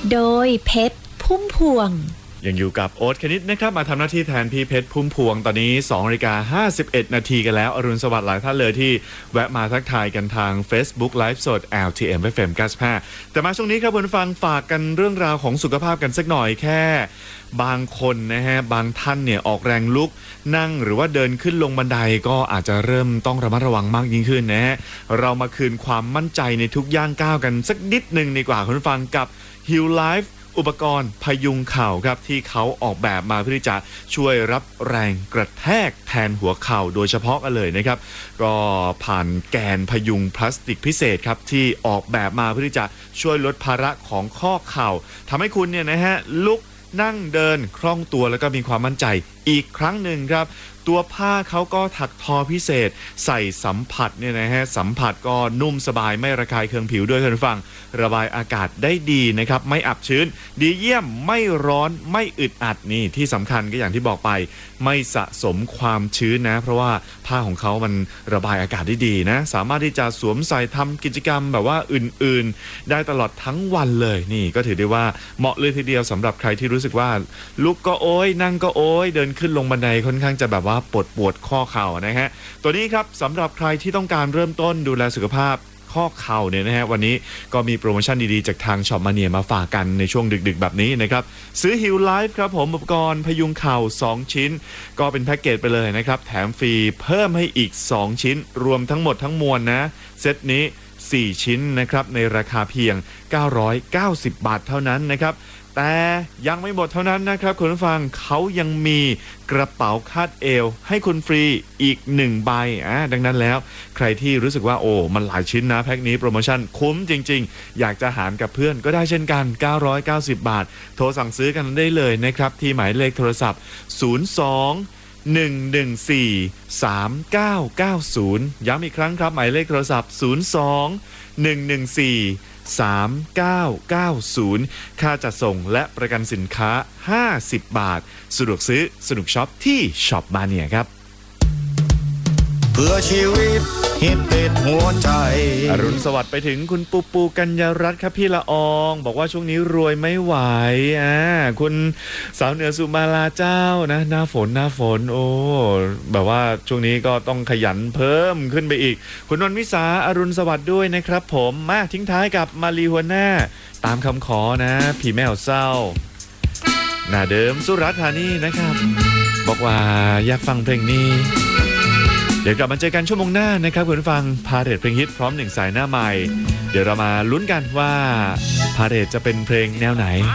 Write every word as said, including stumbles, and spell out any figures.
โดยเพชรพุ่มพวงยังอยู่กับโอ๊ตคณิตนะครับมาทำหน้าที่แทนพี่เพชรพุ่มพวงตอนนี้สองนาฬิกาห้าสิบเอ็ดนาทีกันแล้วอรุณสวัสดิ์หลายท่านเลยที่แวะมาทักทายกันทาง Facebook Live สด แอล ที เอ็ม เอฟ เอ็ม เก้าสิบห้าแต่มาช่วงนี้ครับคุณผู้ฟังฝากกันเรื่องราวของสุขภาพกันสักหน่อยแค่บางคนนะฮะบางท่านเนี่ยออกแรงลุกนั่งหรือว่าเดินขึ้นลงบันไดก็อาจจะเริ่มต้องระมัดระวังมากยิ่งขึ้นนะฮะเรามาคืนความมั่นใจในทุกย่างก้าวกันสักนิดหนึ่งดีกว่าคุณผู้ฟังกับ Heal Lifeอุปกรณ์พยุงเข่าครับที่เขาออกแบบมาเพื่อที่จะช่วยรับแรงกระแทกแทนหัวเข่าโดยเฉพาะกันเลยนะครับก็ผ่านแกนพยุงพลาสติกพิเศษครับที่ออกแบบมาเพื่อที่จะช่วยลดภาระของข้อเข่าทำให้คุณเนี่ยนะฮะลุกนั่งเดินคล่องตัวแล้วก็มีความมั่นใจอีกครั้งหนึ่งครับตัวผ้าเขาก็ถักทอพิเศษใส่สัมผัสเนี่ยนะฮะสัมผัสก็นุ่มสบายไม่ระคายเคืองผิวด้วยคุณผู้ฟังระบายอากาศได้ดีนะครับไม่อับชื้นดีเยี่ยมไม่ร้อนไม่อึดอัดนี่ที่สำคัญก็อย่างที่บอกไปไม่สะสมความชื้นนะเพราะว่าผ้าของเขามันระบายอากาศได้ดีนะสามารถที่จะสวมใส่ทำกิจกรรมแบบว่าอื่นๆได้ตลอดทั้งวันเลยนี่ก็ถือได้ว่าเหมาะเลยทีเดียวสำหรับใครที่รู้สึกว่าลุกก็โอยนั่งก็โอยเดินขึ้นลงบันไดค่อนข้างจะแบบว่าปวดปวดข้อเข่านะฮะตัวนี้ครับสำหรับใครที่ต้องการเริ่มต้นดูแลสุขภาพข้อเข่าเนี่ยนะฮะวันนี้ก็มีโปรโมชั่นดีๆจากทางช็อปมาเนียมาฝากกันในช่วงดึกๆแบบนี้นะครับซื้อ Heal Life ครับผมอุปกรณ์พยุงเข่าสองชิ้นก็เป็นแพ็กเกจไปเลยนะครับแถมฟรีเพิ่มให้อีกสองชิ้นรวมทั้งหมดทั้งมวลนะเซตนี้สี่ชิ้นนะครับในราคาเพียงเก้าร้อยเก้าสิบบาทเท่านั้นนะครับแต่ยังไม่หมดเท่านั้นนะครับคุณผู้ฟังเขายังมีกระเป๋าคาดเอวให้คุณฟรีอีกหนึ่งใบอ่ะดังนั้นแล้วใครที่รู้สึกว่าโอ้มันหลายชิ้นนะแพ็คนี้โปรโมชั่นคุ้มจริงๆอยากจะหารกับเพื่อนก็ได้เช่นกันเก้าร้อยเก้าสิบบาทโทรสั่งซื้อกันได้เลยนะครับที่หมายเลขโทรศัพท์ศูนย์ สอง หนึ่ง หนึ่ง สี่ สาม เก้า เก้า ศูนย์ย้ำอีกครั้งครับหมายเลขโทรศัพท์ศูนย์ สอง หนึ่ง หนึ่ง สี่ สาม เก้า เก้า ศูนย์ค่าจัดส่งและประกันสินค้าห้าสิบบาทสะดวกซื้อสนุกช็อปที่ช็อปมาเนียครับเพื่อชีวิตฮิตติดหัวใจอรุณสวัสดิ์ไปถึงคุณปูปูกัญญารัตน์ครับพี่ละอองบอกว่าช่วงนี้รวยไม่ไหวอ่าคุณสาวเหนือสุมาลาเจ้านะหน้าฝนหน้าฝนโอ้แบบว่าช่วงนี้ก็ต้องขยันเพิ่มขึ้นไปอีกคุณนนท์วิสาอรุณสวัสดิ์ด้วยนะครับผมมาทิ้งท้ายกับมารีหัวหน้าตามคำขอนะพี่แมวเศร้าหน้าเดิมสุรัตน์ธานีนะครับบอกว่าอยากฟังเพลงนี้เดี๋ยวกลับมาเจอกันชั่วโมงหน้านะครับคุณผู้ฟังพาเรทเพลงฮิตพร้อมหนึ่งสายหน้าใหม่เดี๋ยวเรามาลุ้นกันว่าพาเรทจะเป็นเพลงแนวไหน